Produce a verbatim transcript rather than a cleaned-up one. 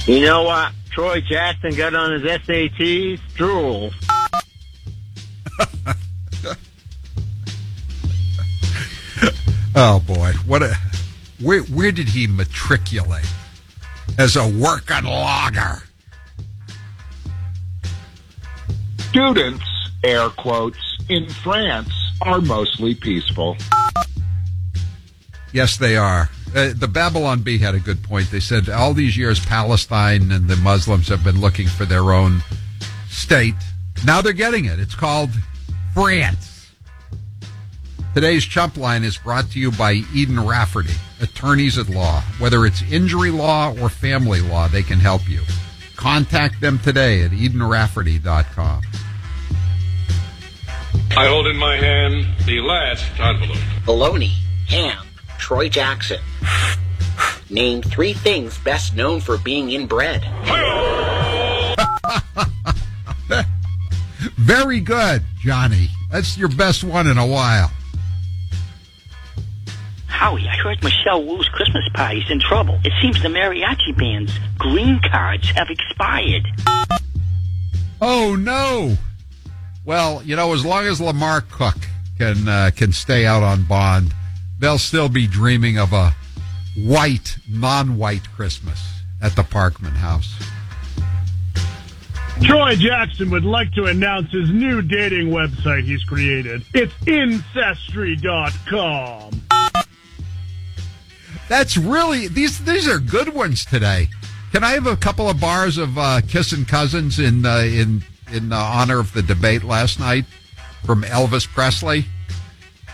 You know what Troy Jackson got on his S A Ts? Drool. Oh, boy. What a... Where, where did he matriculate as a working logger? Students, air quotes, in France are mostly peaceful. Yes, they are. Uh, the Babylon Bee had a good point. They said all these years Palestine and the Muslims have been looking for their own state. Now they're getting it. It's called France. Today's Chump Line is brought to you by Eden Rafferty, attorneys at law. Whether it's injury law or family law, they can help you. Contact them today at eden rafferty dot com. I hold in my hand the last envelope. Bologna, ham, Troy Jackson. Name three things best known for being inbred. Very good, Johnny. That's your best one in a while. Howie, I heard Michelle Wu's Christmas party's in trouble. It seems the mariachi band's green cards have expired. Oh, no. Well, you know, as long as Lamar Cook can uh, can stay out on bond, they'll still be dreaming of a white, non-white Christmas at the Parkman House. Troy Jackson would like to announce his new dating website he's created. It's Incestry dot com. That's really, these these are good ones today. Can I have a couple of bars of uh, Kissin' Cousins in uh, in in uh, honor of the debate last night from Elvis Presley?